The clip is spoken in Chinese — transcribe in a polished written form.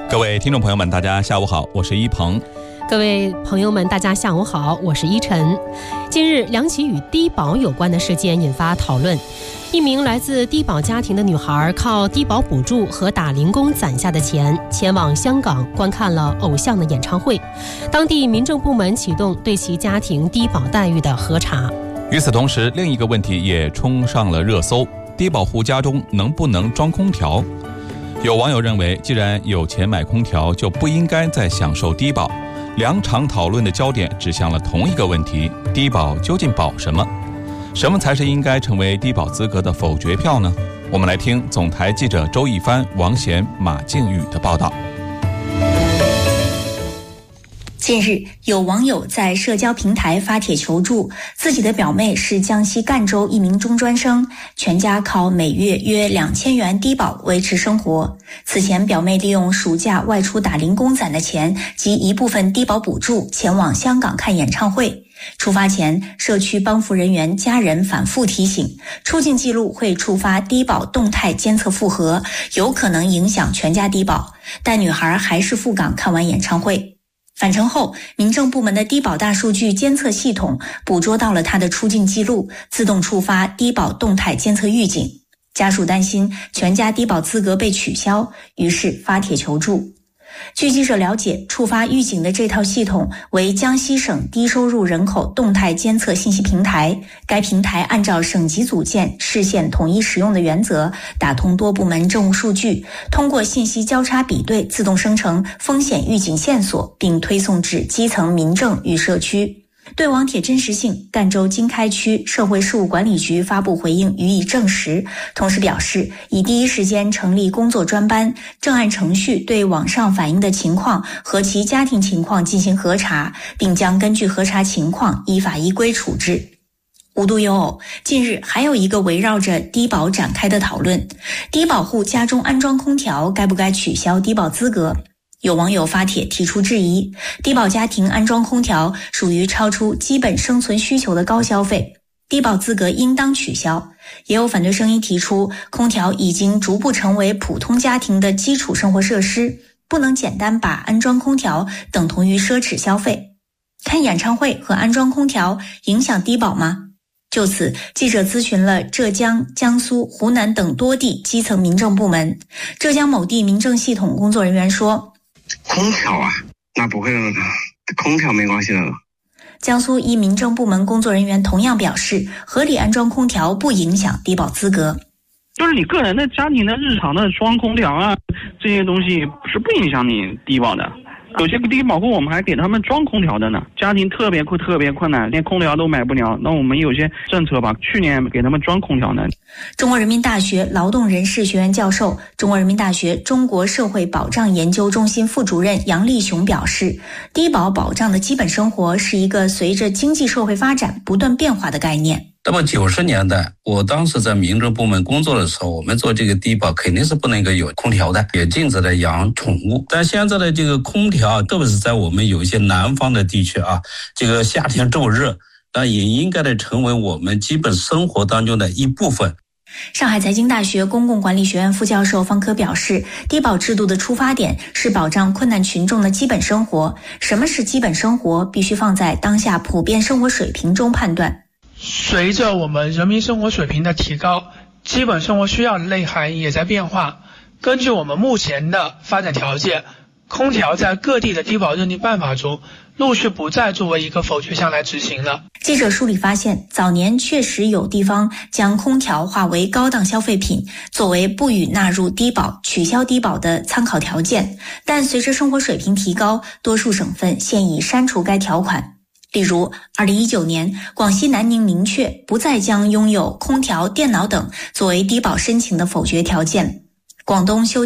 各位听众朋友们，大家下午好，我是一鹏。 各位朋友们，大家下午好，我是依晨。近日，两起与低保有关的事件引发讨论。一名来自低保家庭的女孩靠低保补助和打零工攒下的钱，前往香港观看了偶像的演唱会。当地民政部门启动对其家庭低保待遇的核查。 与此同时，另一个问题也冲上了热搜：低保户家中能不能装空调？有网友认为，既然有钱买空调，就不应该再享受低保。两场讨论的焦点指向了同一个问题：低保究竟保什么？什么才是应该成为低保资格的否决票呢？我们来听总台记者周一帆、王贤、马靖宇的报道。 近日，有网友在社交平台发帖求助，自己的表妹是江西赣州一名中专生，全家靠每月约2000元低保维持生活。此前，表妹利用暑假外出打零工攒的钱及一部分低保补助，前往香港看演唱会。出发前，社区帮扶人员家人反复提醒，出境记录会触发低保动态监测复核，有可能影响全家低保，但女孩还是赴港看完演唱会。返程后，民政部门的低保大数据监测系统捕捉到了他的出境记录，自动触发低保动态监测预警。家属担心全家低保资格被取消，于是发帖求助。据记者了解，触发预警的这套系统为江西省低收入人口动态监测信息平台。该平台按照省级组建、市县统一使用的原则，打通多部门政务数据，通过信息交叉比对，自动生成风险预警线索，并推送至基层民政与社区。对网帖真实性，赣州经开区社会事务管理局发布回应予以证实，同时表示已第一时间成立工作专班，正按程序对网上反映的情况和其家庭情况进行核查，并将根据核查情况依法依规处置。无独有偶，近日还有一个围绕着低保展开的讨论：低保户家中安装空调该不该取消低保资格？有网友发帖提出质疑，低保家庭安装空调属于超出基本生存需求的高消费，低保资格应当取消。也有反对声音提出，空调已经逐步成为普通家庭的基础生活设施，不能简单把安装空调等同于奢侈消费。看演唱会和安装空调影响低保吗？就此，记者咨询了浙江、江苏、湖南等多地基层民政部门。浙江某地民政系统工作人员说， 空调啊，那不会的，空调没关系的。 江苏一民政部门工作人员同样表示，合理安装空调不影响低保资格。 就是你个人的家庭的日常的装空调啊，这些东西是不影响你低保的。有些低保户我们还给他们装空调的呢，家庭特别困难，连空调都买不了，那我们有些政策吧，去年给他们装空调呢。 中国人民大学劳动人事学院教授、中国人民大学中国社会保障研究中心副主任杨立雄表示，低保保障的基本生活是一个随着经济社会发展不断变化的概念。 那么90年代，我当时在民政部门工作的时候，我们做这个低保肯定是不能够有空调的，也禁止了养宠物。但现在的这个空调，特别是在我们有一些南方的地区啊，这个夏天这么热，那也应该的成为我们基本生活当中的一部分。 上海财经大学公共管理学院副教授方科表示，低保制度的出发点是保障困难群众的基本生活。什么是基本生活，必须放在当下普遍生活水平中判断。 随着我们人民生活水平的提高，基本生活需要的内涵也在变化。根据我们目前的发展条件，空调在各地的低保认定办法中陆续不再作为一个否决项来执行了。 记者梳理发现，早年确实有地方将空调划为高档消费品，作为不予纳入低保、取消低保的参考条件，但随着生活水平提高，多数省份现已删除该条款。例如2019年，广西南宁明确不再将拥有空调、电脑等作为低保申请的否决条件。广东修